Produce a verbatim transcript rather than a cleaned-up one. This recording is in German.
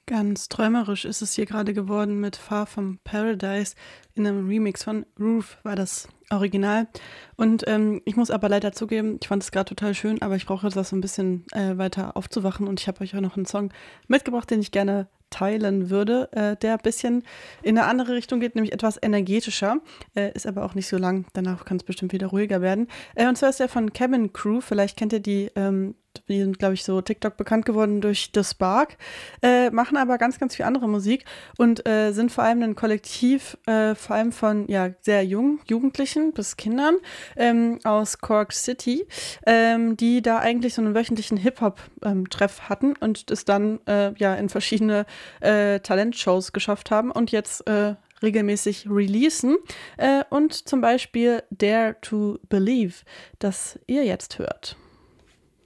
Ganz träumerisch ist es hier gerade geworden mit „Far from Paradise" in 'nem Remix von Roof war das Original. Und, ähm, ich muss aber leider zugeben, ich fand es grad total schön, aber ich brauche das so 'n bisschen, äh, weiter aufzuwachen und ich habe euch auch noch 'n Song mitgebracht, den ich gerne teilen würde, äh, der bisschen in 'ne andere Richtung geht, nämlich etwas energetischer, äh, ist aber auch nicht so lang. Danach kann's bestimmt wieder ruhiger werden. Äh, und zwar ist der von Cabin Crew. Vielleicht kennt ihr die, ähm, die sind, glaube ich, so TikTok bekannt geworden durch The Spark, äh, machen aber ganz, ganz viel andere Musik und, äh, sind vor allem 'nen Kollektiv, äh, vor allem von, ja, sehr jungen Jugendlichen bis Kindern, ähm, aus Cork City, ähm, die da eigentlich so 'nen wöchentlichen Hip-Hop, ähm, Treff hatten und es dann, äh, ja, in verschiedene, äh, Talentshows geschafft haben und jetzt, äh, regelmäßig releasen, äh, und zum Beispiel „Dare to Believe", das ihr jetzt hört.